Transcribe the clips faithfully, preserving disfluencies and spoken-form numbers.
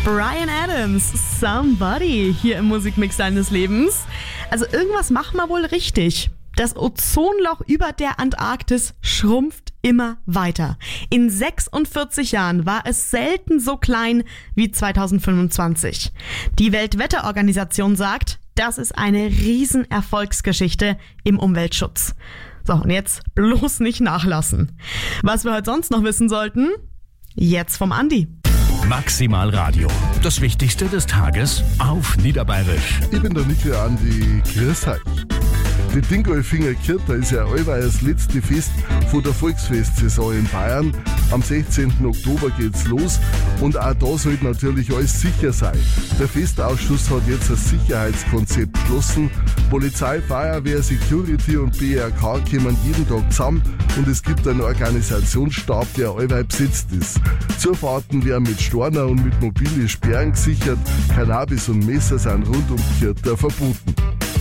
Bryan Adams, Somebody, hier im Musikmix deines Lebens. Also irgendwas machen wir wohl richtig. Das Ozonloch über der Antarktis schrumpft immer weiter. In sechsundvierzig Jahren war es selten so klein wie zweitausendfünfundzwanzig. Die Weltwetterorganisation sagt, das ist eine Riesenerfolgsgeschichte im Umweltschutz. So, und jetzt bloß nicht nachlassen. Was wir heute sonst noch wissen sollten? Jetzt vom Andi. Maximal Radio. Das Wichtigste des Tages auf Niederbayerisch. Ich bin der Niki Andi. Grüß euch. Die Dingolfinger Kirta ist ja allweil das letzte Fest von der Volksfestsaison in Bayern. Am sechzehnten Oktober geht's los und auch da sollte natürlich alles sicher sein. Der Festausschuss hat jetzt ein Sicherheitskonzept beschlossen. Polizei, Feuerwehr, Security und B R K kommen jeden Tag zusammen und es gibt einen Organisationsstab, der allweil besetzt ist. Zufahrten werden mit Storner und mit mobile Sperren gesichert. Cannabis und Messer sind rund um die Kirta verboten.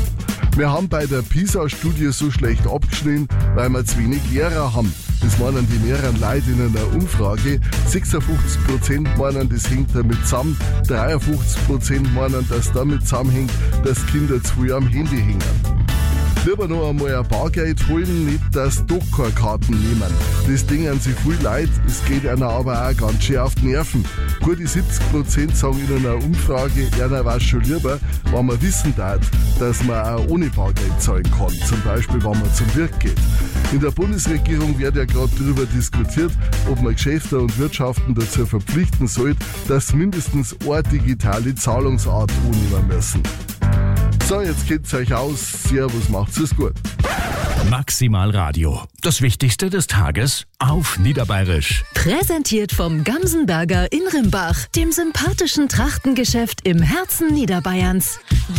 Wir haben bei der PISA-Studie so schlecht abgeschnitten, weil wir zu wenig Lehrer haben. Das meinen die mehreren Leute in einer Umfrage. sechsundfünfzig Prozent meinen, das hängt damit zusammen. dreiundfünfzig Prozent meinen, dass damit zusammenhängt, dass Kinder zu früh am Handy hängen. Lieber noch einmal ein Bargeld holen, nicht dass doch keine Karten nehmen. Das denken sich viel Leute, es geht einer aber auch ganz schön auf die Nerven. Gute siebzig Prozent sagen in einer Umfrage, einer war schon lieber, wenn man wissen darf, dass man auch ohne Bargeld zahlen kann, zum Beispiel wenn man zum Wirt geht. In der Bundesregierung wird ja gerade darüber diskutiert, ob man Geschäfte und Wirtschaften dazu verpflichten soll, dass sie mindestens eine digitale Zahlungsart annehmen müssen. So, jetzt geht's euch aus. Servus, macht's es gut. Maximal Radio. Das Wichtigste des Tages auf Niederbayerisch. Präsentiert vom Gamsenberger in Rimbach, dem sympathischen Trachtengeschäft im Herzen Niederbayerns.